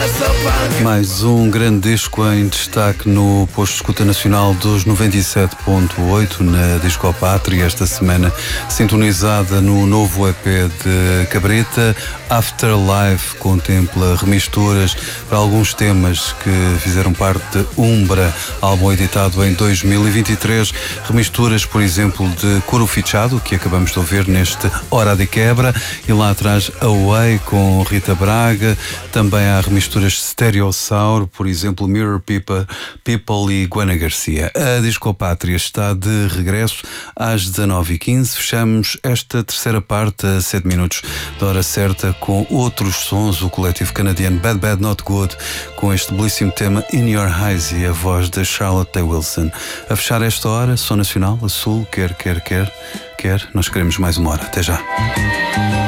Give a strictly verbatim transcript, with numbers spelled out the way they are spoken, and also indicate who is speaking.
Speaker 1: Mais um grande disco em destaque no posto de escuta nacional dos noventa e sete ponto oito na Disco Pátria, esta semana sintonizada no novo E P de Cabrita. Afterlife contempla remisturas para alguns temas que fizeram parte de Umbra, álbum editado em dois mil e vinte e três. Remisturas, por exemplo, de Coro Fichado, que acabamos de ouvir neste Hora de Quebra, e lá atrás Away com Rita Braga. Também há remisturas Stereossauro, por exemplo, Mirror People, People e Guana Garcia. A Disco Pátria está de regresso às dezanove e quinze. Fechamos esta terceira parte a sete minutos da hora certa com outros sons, o coletivo canadiano Bad Bad Not Good, com este belíssimo tema In Your Eyes e a voz de Charlotte Day Wilson. A fechar esta hora, Som Nacional, a Sul, quer, quer, quer, quer, nós queremos mais uma hora. Até já.